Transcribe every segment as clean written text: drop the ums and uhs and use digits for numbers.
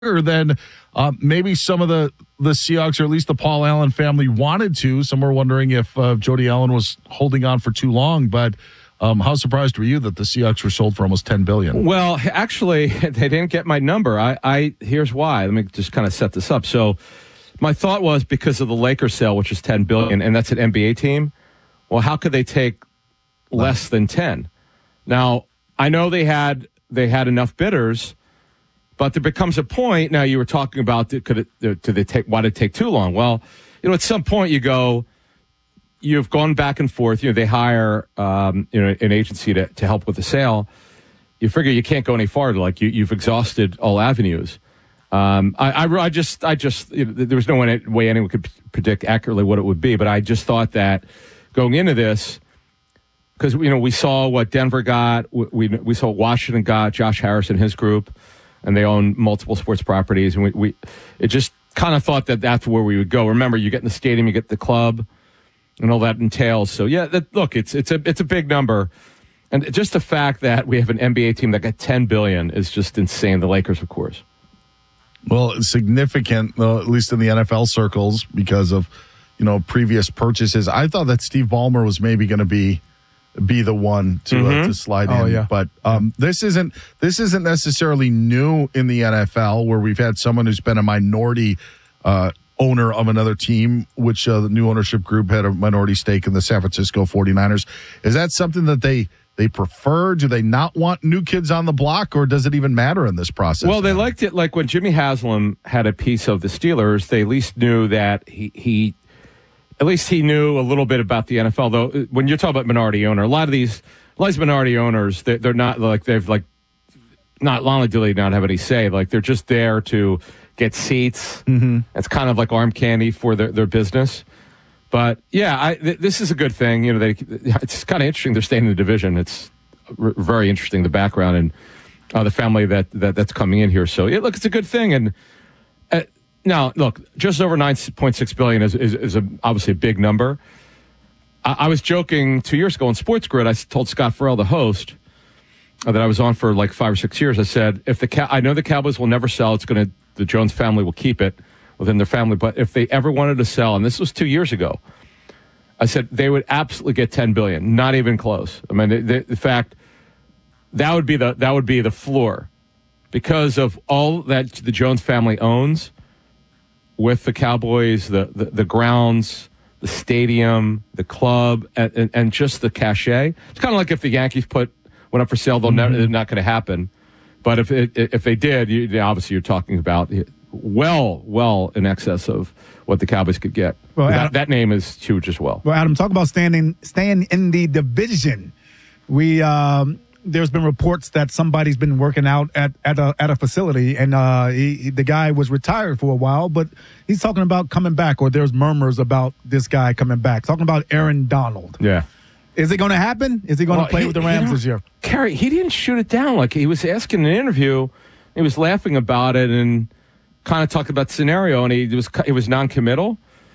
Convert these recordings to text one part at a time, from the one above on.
than maybe some of the Seahawks, or at least the Paul Allen family, wanted to. Some were wondering if Jody Allen was holding on for too long, but how surprised were you that the Seahawks were sold for almost $10 billion? Well, actually, they didn't get my number. Here's why. Let me just kind of set this up. So my thought was because of the Lakers sale, which is $10 billion, and that's an NBA team. Well, how could they take less than 10? Now, I know they had enough bidders, but there becomes a point. Now, you were talking about why did it take too long? Well, at some point you've gone back and forth. They hire an agency to help with the sale. You figure you can't go any farther. Like you've exhausted all avenues. I just there was no way anyone could predict accurately what it would be. But I just thought that going into this, because we saw what Denver got, we saw what Washington got, Josh Harris and his group, and they own multiple sports properties, and we just kind of thought that that's where we would go. Remember, you get in the stadium, you get the club, and all that entails. So yeah, look, it's a big number, and just the fact that we have an NBA team that got $10 billion is just insane. The Lakers, of course. Well, it's significant, at least in the NFL circles, because of previous purchases. I thought that Steve Ballmer was maybe going to be the one to slide in. Yeah. But this isn't necessarily new in the NFL, where we've had someone who's been a minority owner of another team, which the new ownership group had a minority stake in the San Francisco 49ers. Is that something that they prefer? Do they not want new kids on the block, or does it even matter in this process? Well, they liked it. Like when Jimmy Haslam had a piece of the Steelers, they at least knew that he knew a little bit about the NFL. Though when you're talking about minority owner, a lot of these minority owners, they're not like not only do they not have any say, like they're just there to get seats. Mm-hmm. It's kind of like arm candy for their business. But yeah, this is a good thing. It's kind of interesting. They're staying in the division. It's very interesting, the background and the family that's coming in here. So look, it's a good thing. And now, look, just over $9.6 billion is obviously a big number. I was joking 2 years ago on Sports Grid. I told Scott Farrell, the host, that I was on for like 5 or 6 years. I said, I know the Cowboys will never sell. The Jones family will keep it within their family. But if they ever wanted to sell, and this was 2 years ago, I said they would absolutely get $10 billion, not even close. I mean, the fact that would be the floor, because of all that the Jones family owns with the Cowboys, the grounds, the stadium, the club, and just the cachet. It's kind of like if the Yankees went up for sale, they're not going to happen. But if they did, obviously you're talking about well in excess of what the Cowboys could get. Well, that name is huge as well. Well, Adam, talk about staying in the division. There's been reports that somebody's been working out at a facility, and the guy was retired for a while, but he's talking about coming back, or there's murmurs about this guy coming back. Talking about Aaron Donald. Yeah. Is it going to happen? Is he going to play with the Rams this year? Kerry, he didn't shoot it down. Like he was asking in an interview, he was laughing about it and kind of talking about the scenario, and he was non-committal.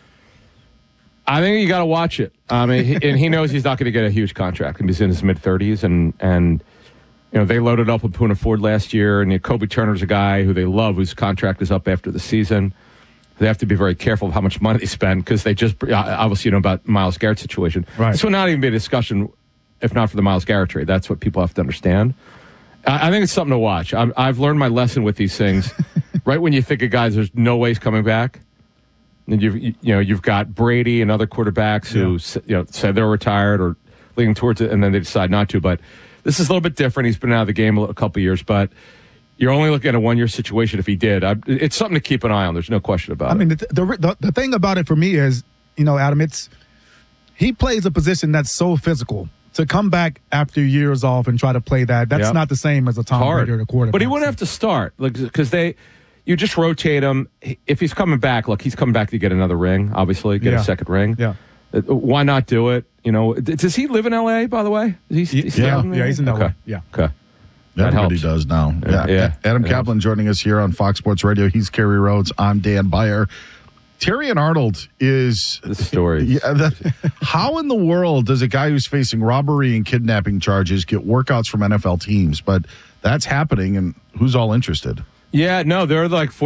I think you got to watch it. I mean, and he knows he's not going to get a huge contract. He's in his mid-30s, and they loaded up with Poona Ford last year, and Kobe Turner's a guy who they love, whose contract is up after the season. They have to be very careful of how much money they spend, because they just obviously about Myles Garrett's situation. Right. This would not even be a discussion if not for the Myles Garrett trade. That's what people have to understand. I think it's something to watch. I've learned my lesson with these things. Right when you think of guys, there's no way he's coming back. And you've got Brady and other quarterbacks who say they're retired or leaning towards it, and then they decide not to. But this is a little bit different. He's been out of the game a couple of years, but you're only looking at a 1 year situation if he did. It's something to keep an eye on. There's no question about it. I mean, the thing about it for me is, Adam, he plays a position that's so physical. To come back after years off and try to play that's not the same as a Tom Brady or the quarterback. But he wouldn't have to start, because you just rotate him. If he's coming back, look, he's coming back to get another ring, obviously, get a second ring. Yeah. Why not do it? Does he live in L.A., by the way? He's he's in L.A. Okay. Yeah. Okay. Everybody does now. Yeah. Adam Kaplan joining us here on Fox Sports Radio. He's Kerry Rhodes. I'm Dan Beyer. Terrion Arnold is the story. How in the world does a guy who's facing robbery and kidnapping charges get workouts from NFL teams? But that's happening, and who's all interested? Yeah, no, they're like